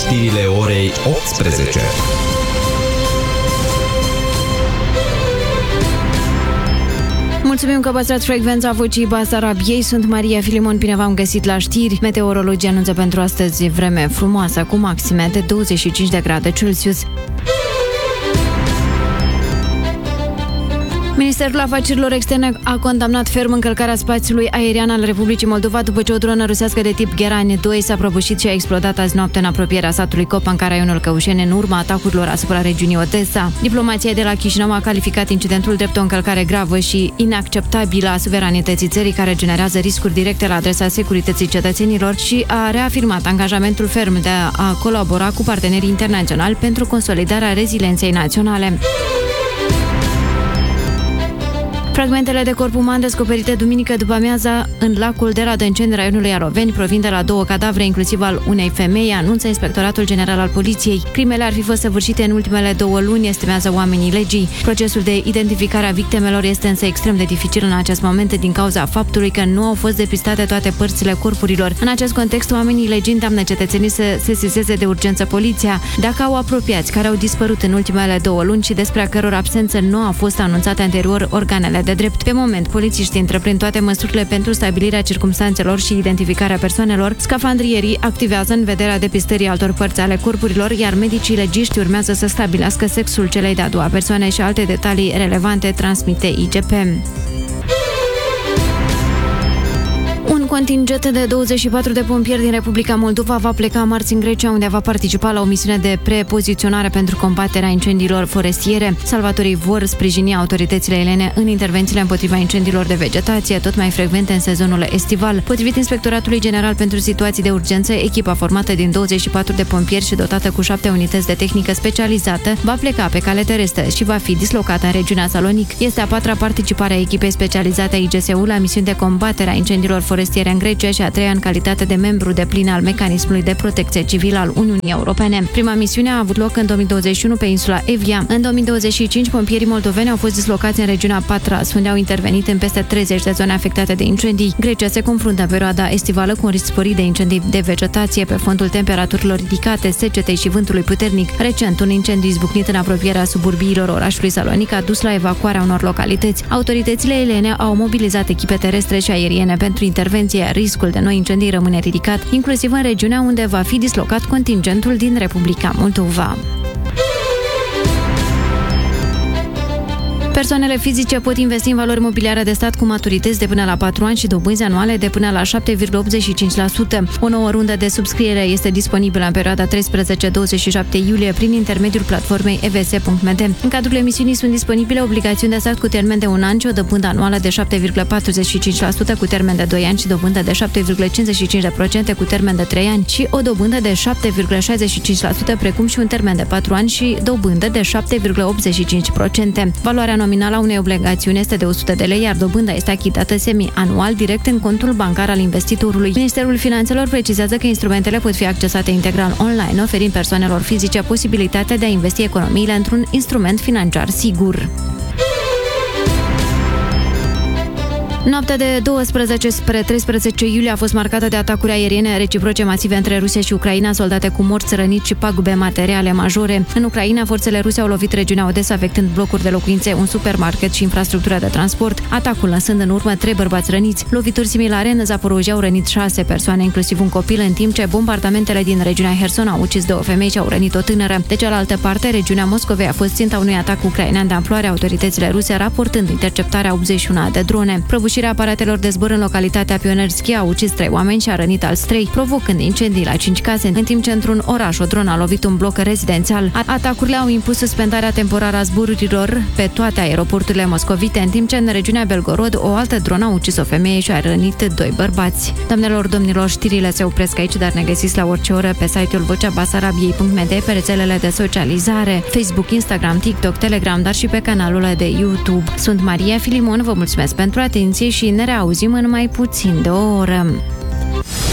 știrile orei 18. Mulțumim că păstrați frecvența Vocii Basarabiei. Sunt Maria Filimon, bine v-am găsit la știri. Meteorologii anunță pentru astăzi vreme frumoasă cu maxime de 25 de grade Celsius. Ministerul Afacerilor Externe a condamnat ferm încălcarea spațiului aerian al Republicii Moldova după ce o dronă rusească de tip Gerani 2 s-a prăbușit și a explodat azi noapte în apropierea satului Copan, raionul Căușeni, în urma atacurilor asupra regiunii Odessa. Diplomația de la Chișinău a calificat incidentul drept o încălcare gravă și inacceptabilă a suveranității țării, care generează riscuri directe la adresa securității cetățenilor, și a reafirmat angajamentul ferm de a colabora cu partenerii internaționali pentru consolidarea rezilienței naționale. Fragmentele de corp uman descoperite duminică după amiaza în lacul de Radânceni, raionului Aroveni, provin de la 2 cadavre, inclusiv al unei femei, anunță Inspectoratul General al Poliției. Crimele ar fi fost săvârșite în ultimele 2 luni, estimează oamenii legii. Procesul de identificare a victimelor este însă extrem de dificil în acest moment din cauza faptului că nu au fost depistate toate părțile corpurilor. În acest context, oamenii legii îndeamnă cetățenii să sesizeze de urgență poliția dacă au apropiați care au dispărut în ultimele 2 luni și despre a căror absență nu a fost anunțate anterior organele de drept. Pe moment, polițiștii întreprind toate măsurile pentru stabilirea circumstanțelor și identificarea persoanelor. Scafandrierii activează în vederea depistării altor părți ale corpurilor, iar medicii legiști urmează să stabilească sexul celei de-a doua persoane și alte detalii relevante, transmite IGP. Un contingent de 24 de pompieri din Republica Moldova va pleca marți în Grecia, unde va participa la o misiune de prepoziționare pentru combaterea incendiilor forestiere. Salvatorii vor sprijini autoritățile elene în intervențiile împotriva incendiilor de vegetație, tot mai frecvente în sezonul estival. Potrivit Inspectoratului General pentru Situații de Urgență, echipa formată din 24 de pompieri și dotată cu 7 unități de tehnică specializată va pleca pe cale terestră și va fi dislocată în regiunea Salonic. Este a 4-a participare a echipei specializate a IGSU la misiuni de combatere a incendiilor forestiere în Grecia și a 3-a în calitate de membru deplin al mecanismului de protecție civilă al Uniunii Europene. Prima misiune a avut loc în 2021 pe insula Evia. În 2025, pompierii moldoveni au fost dislocați în regiunea Patras, unde au intervenit în peste 30 de zone afectate de incendii. Grecia se confruntă în perioada estivală cu un risc sporit de incendii de vegetație pe fondul temperaturilor ridicate, secetei și vântului puternic. Recent, un incendiu izbucnit în apropierea suburbiilor orașului Salonic a dus la evacuarea unor localități. Autoritățile elene au mobilizat echipe terestre și aeriene pentru intervenție. Riscul de noi incendii rămâne ridicat, inclusiv în regiunea unde va fi dislocat contingentul din Republica Moldova. Persoanele fizice pot investi în valori mobiliare de stat cu maturități de până la 4 ani și dobânzi anuale de până la 7,85%. O nouă rundă de subscriere este disponibilă în perioada 13-27 iulie prin intermediul platformei evs.md. În cadrul emisiunii sunt disponibile obligațiuni de stat cu termen de 1 an și o dobândă anuală de 7,45% cu termen de 2 ani și dobândă de 7,55% cu termen de 3 ani și o dobândă de 7,65%, precum și un termen de 4 ani și dobândă de 7,85%. Valoarea nominală a unei obligațiuni este de 100 de lei, iar dobânda este achitată semi-anual direct în contul bancar al investitorului. Ministerul Finanțelor precizează că instrumentele pot fi accesate integral online, oferind persoanelor fizice posibilitatea de a investi economiile într-un instrument financiar sigur. Noaptea de 12 spre 13 iulie a fost marcată de atacuri aeriene reciproce masive între Rusia și Ucraina, soldate cu morți, răniți și pagube materiale majore. În Ucraina, forțele ruse au lovit regiunea Odessa, afectând blocuri de locuințe, un supermarket și infrastructura de transport, atacul lăsând în urmă 3 bărbați răniți. Lovituri similare în Zaporojia au rănit 6 persoane, inclusiv un copil, în timp ce bombardamentele din regiunea Herson au ucis 2 femei și au rănit o tânără. De cealaltă parte, regiunea Moscovei a fost ținta unui atac ucrainean de amploare, autoritățile ruse raportând interceptarea 81 de drone. Prăbușirea aparatelor de zbor în localitatea Pionerski a ucis 3 oameni și a rănit alți 3, provocând incendii la 5 case, în timp ce într-un oraș o dronă a lovit un bloc rezidențial. Atacurile au impus suspendarea temporară a zborurilor pe toate aeroporturile moscovite, în timp ce în regiunea Belgorod o altă dronă a ucis o femeie și a rănit 2 bărbați. Doamnelor, domnilor, știrile se opresc aici, dar ne găsiți la orice oră pe site-ul voceabasarabiei.md, pe rețelele de socializare, Facebook, Instagram, TikTok, Telegram, dar și pe canalul de YouTube. Sunt Maria Filimon, vă mulțumesc pentru atenție și ne reauzim în mai puțin de o oră.